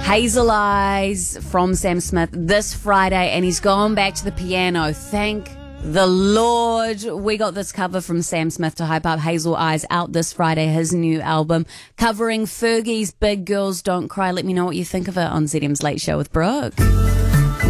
Hazel Eyes from Sam Smith this Friday, and he's gone back to the piano. Thank the Lord. We got this cover from Sam Smith to hype up Hazel Eyes, out this Friday, his new album, covering Fergie's Big Girls Don't Cry. Let me know what you think of it on ZM's Late Show with Brooke.